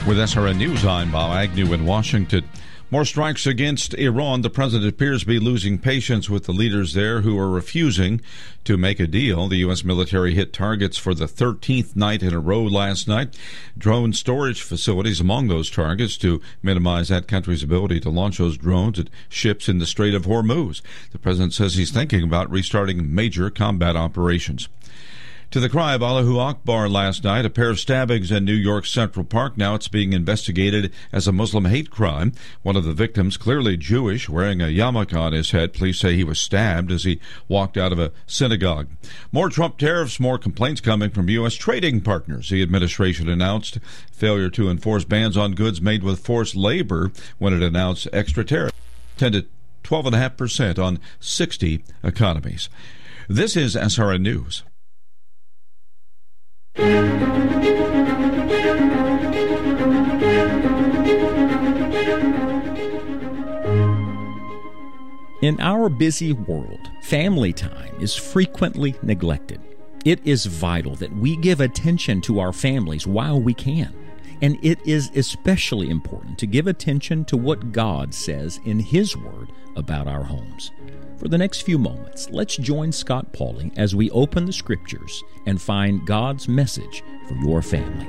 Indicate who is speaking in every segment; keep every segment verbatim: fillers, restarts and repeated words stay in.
Speaker 1: With S R N News, I'm Bob Agnew in Washington. More strikes against Iran. The president appears to be losing patience with the leaders there who are refusing to make a deal. The U S military hit targets for the thirteenth night in a row last night. Drone storage facilities among those targets to minimize that country's ability to launch those drones at ships in the Strait of Hormuz. The president says he's thinking about restarting major combat operations. To the cry of Allahu Akbar last night, a pair of stabbings in New York's Central Park. Now it's being investigated as a Muslim hate crime. One of the victims, clearly Jewish, wearing a yarmulke on his head. Police say he was stabbed as he walked out of a synagogue. More Trump tariffs, more complaints coming from U S trading partners. The administration announced failure to enforce bans on goods made with forced labor when it announced extra tariffs, ten to twelve point five percent on sixty economies. This is S R N News.
Speaker 2: In our busy world, family time is frequently neglected. It is vital that we give attention to our families while we can. And it is especially important to give attention to what God says in His Word about our homes. For the next few moments, let's join Scott Pauley as we open the Scriptures and find God's message for your family.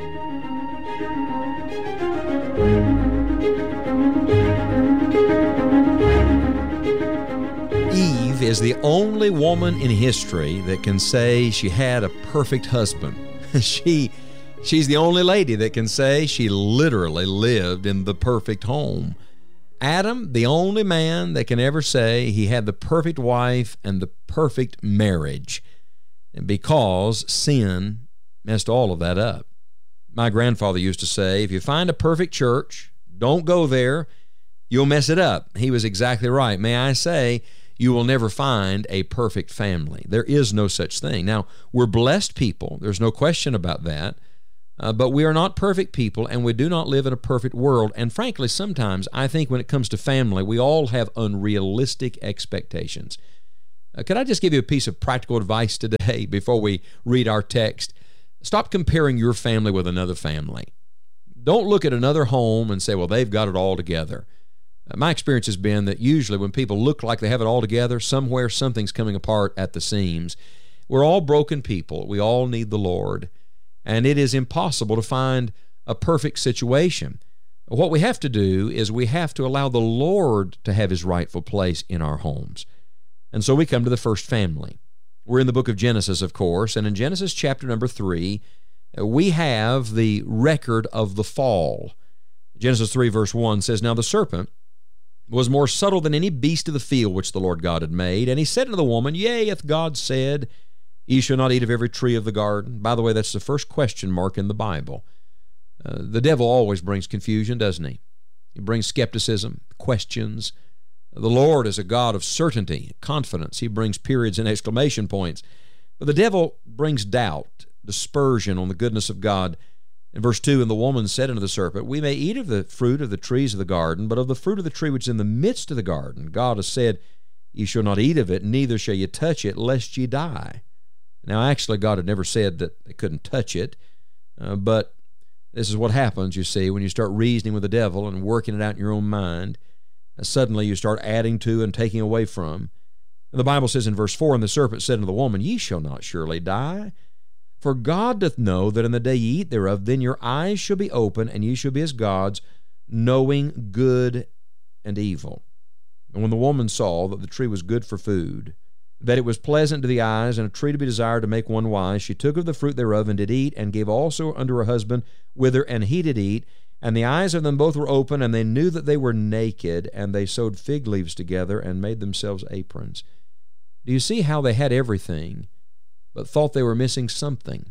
Speaker 3: Eve is the only woman in history that can say she had a perfect husband. she, she's the only lady that can say she literally lived in the perfect home. Adam, the only man that can ever say he had the perfect wife and the perfect marriage, and because sin messed all of that up. My grandfather used to say, if you find a perfect church, don't go there, you'll mess it up. He was exactly right. May I say, you will never find a perfect family. There is no such thing. Now, we're blessed people. There's no question about that. Uh, but we are not perfect people, and we do not live in a perfect world. And frankly, sometimes I think when it comes to family, we all have unrealistic expectations. Uh, could I just give you a piece of practical advice today before we read our text? Stop comparing your family with another family. Don't look at another home and say, well, they've got it all together. Uh, my experience has been that usually when people look like they have it all together, somewhere something's coming apart at the seams. We're all broken people. We all need the Lord. And it is impossible to find a perfect situation. What we have to do is we have to allow the Lord to have His rightful place in our homes. And so we come to the first family. We're in the book of Genesis, of course, and in Genesis chapter number three, we have the record of the fall. Genesis three verse one says, Now the serpent was more subtle than any beast of the field which the Lord God had made. And he said unto the woman, Yea, hath God said, Ye shall not eat of every tree of the garden. By the way, that's the first question mark in the Bible. Uh, the devil always brings confusion, doesn't he? He brings skepticism, questions. The Lord is a God of certainty, confidence. He brings periods and exclamation points. But the devil brings doubt, dispersion on the goodness of God. In verse two, And the woman said unto the serpent, We may eat of the fruit of the trees of the garden, but of the fruit of the tree which is in the midst of the garden, God has said, Ye shall not eat of it, neither shall ye touch it, lest ye die. Now, actually, God had never said that they couldn't touch it, uh, but this is what happens, you see, when you start reasoning with the devil and working it out in your own mind. Uh, suddenly, you start adding to and taking away from. And the Bible says in verse four, And the serpent said unto the woman, Ye shall not surely die, for God doth know that in the day ye eat thereof, then your eyes shall be open, and ye shall be as gods, knowing good and evil. And when the woman saw that the tree was good for food, that it was pleasant to the eyes, and a tree to be desired to make one wise, she took of the fruit thereof, and did eat, and gave also unto her husband with her, and he did eat. And the eyes of them both were open, and they knew that they were naked, and they sewed fig leaves together, and made themselves aprons. Do you see how they had everything, but thought they were missing something?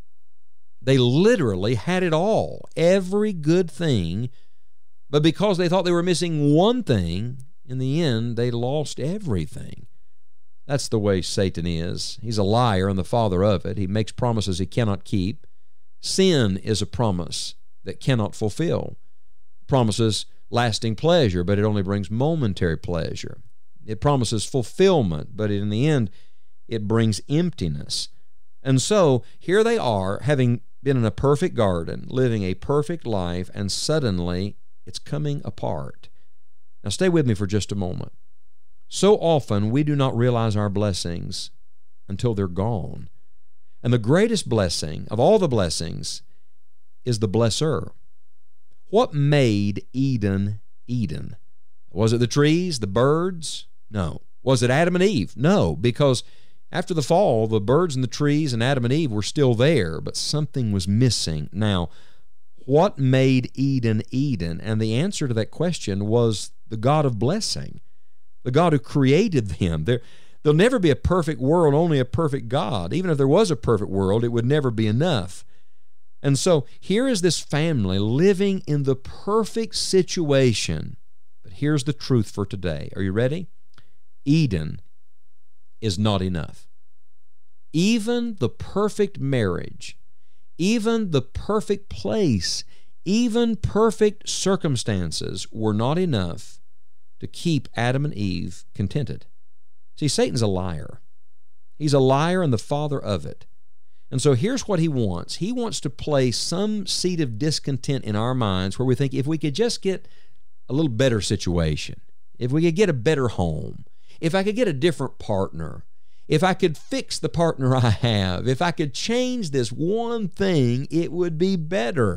Speaker 3: They literally had it all, every good thing, but because they thought they were missing one thing, in the end, they lost everything. That's the way Satan is. He's a liar and the father of it. He makes promises he cannot keep. Sin is a promise that cannot fulfill. It promises lasting pleasure, but it only brings momentary pleasure. It promises fulfillment, but in the end, it brings emptiness. And so, here they are, having been in a perfect garden, living a perfect life, and suddenly it's coming apart. Now stay with me for just a moment. So often we do not realize our blessings until they're gone. And the greatest blessing of all the blessings is the blesser. What made Eden Eden? Was it the trees, the birds? No. Was it Adam and Eve? No, because after the fall, the birds and the trees and Adam and Eve were still there, but something was missing. Now, what made Eden Eden? And the answer to that question was the God of blessing, the God who created them. There, there'll never be a perfect world, only a perfect God. Even if there was a perfect world, it would never be enough. And so here is this family living in the perfect situation. But here's the truth for today. Are you ready? Eden is not enough. Even the perfect marriage, even the perfect place, even perfect circumstances were not enough to keep Adam and Eve contented. See, Satan's a liar. He's a liar and the father of it. And so here's what he wants. He wants to place some seed of discontent in our minds where we think if we could just get a little better situation, if we could get a better home, if I could get a different partner, if I could fix the partner I have, if I could change this one thing, it would be better.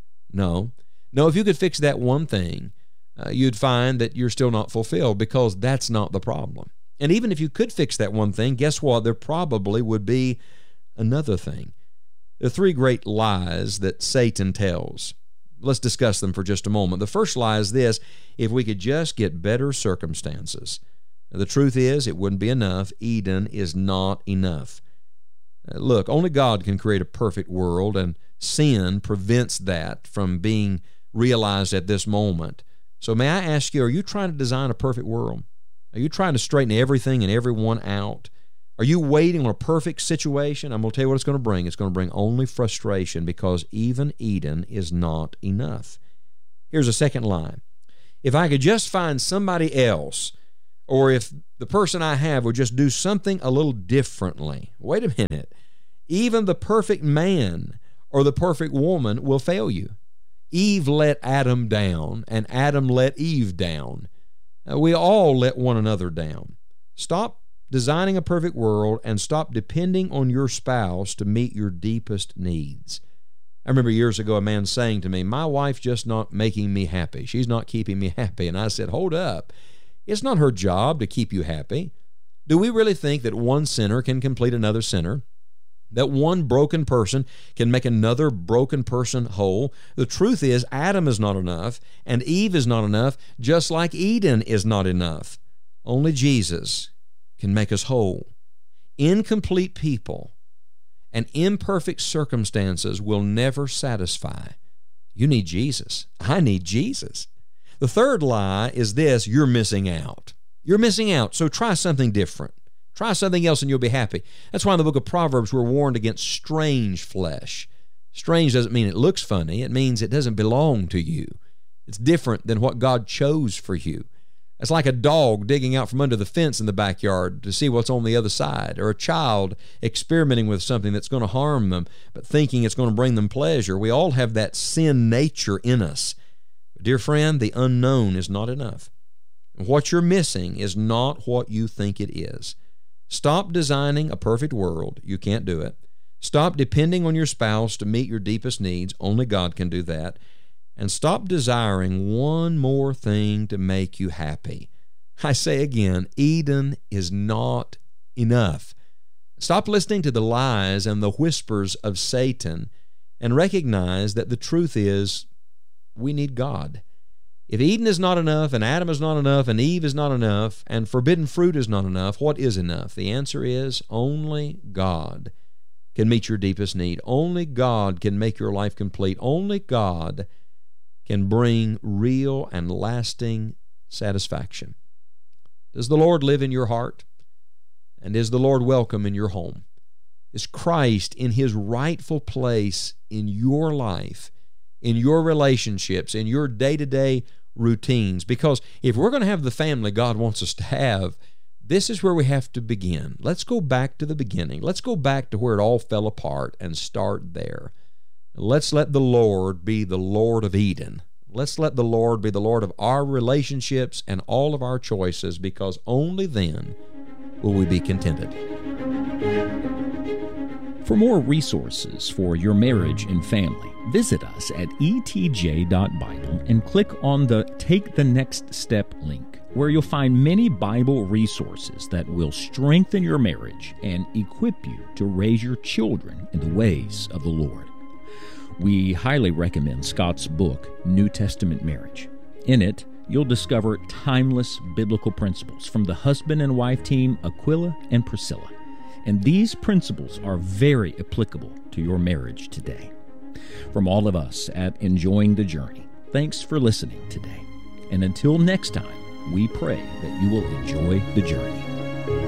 Speaker 3: No. No, if you could fix that one thing, uh, you'd find that you're still not fulfilled because that's not the problem. And even if you could fix that one thing, guess what? There probably would be another thing. There are three great lies that Satan tells. Let's discuss them for just a moment. The first lie is this: if we could just get better circumstances. Now, the truth is, it wouldn't be enough. Eden is not enough. Uh, look, only God can create a perfect world, and sin prevents that from being realized at this moment. So may I ask you, are you trying to design a perfect world? Are you trying to straighten everything and everyone out? Are you waiting on a perfect situation? I'm going to tell you what it's going to bring. It's going to bring only frustration, because even Eden is not enough. Here's a second lie. If I could just find somebody else, or if the person I have would just do something a little differently. Wait a minute. Even the perfect man or the perfect woman will fail you. Eve let Adam down, and Adam let Eve down. Now, we all let one another down. Stop designing a perfect world and stop depending on your spouse to meet your deepest needs. I remember years ago a man saying to me, my wife's just not making me happy. She's not keeping me happy. And I said, hold up. It's not her job to keep you happy. Do we really think that one sinner can complete another sinner? That one broken person can make another broken person whole? The truth is, Adam is not enough, and Eve is not enough, just like Eden is not enough. Only Jesus can make us whole. Incomplete people and imperfect circumstances will never satisfy. You need Jesus. I need Jesus. The third lie is this: you're missing out. You're missing out, so try something different. Try something else and you'll be happy. That's why in the book of Proverbs we're warned against strange flesh. Strange doesn't mean it looks funny. It means it doesn't belong to you. It's different than what God chose for you. It's like a dog digging out from under the fence in the backyard to see what's on the other side, or a child experimenting with something that's going to harm them but thinking it's going to bring them pleasure. We all have that sin nature in us. Dear friend, the unknown is not enough. What you're missing is not what you think it is. Stop designing a perfect world. You can't do it. Stop depending on your spouse to meet your deepest needs. Only God can do that. And stop desiring one more thing to make you happy. I say again, Eden is not enough. Stop listening to the lies and the whispers of Satan and recognize that the truth is we need God. If Eden is not enough, and Adam is not enough, and Eve is not enough, and forbidden fruit is not enough, what is enough? The answer is only God can meet your deepest need. Only God can make your life complete. Only God can bring real and lasting satisfaction. Does the Lord live in your heart? And is the Lord welcome in your home? Is Christ in His rightful place in your life, in your relationships, in your day-to-day routines? Because if we're going to have the family God wants us to have, this is where we have to begin. Let's go back to the beginning. Let's go back to where it all fell apart and start there. Let's let the Lord be the Lord of Eden. Let's let the Lord be the Lord of our relationships and all of our choices, because only then will we be contented.
Speaker 2: For more resources for your marriage and family, visit us at e t j dot bible and click on the Take the Next Step link, where you'll find many Bible resources that will strengthen your marriage and equip you to raise your children in the ways of the Lord. We highly recommend Scott's book, New Testament Marriage. In it, you'll discover timeless biblical principles from the husband and wife team Aquila and Priscilla. And these principles are very applicable to your marriage today. From all of us at Enjoying the Journey, thanks for listening today. And until next time, we pray that you will enjoy the journey.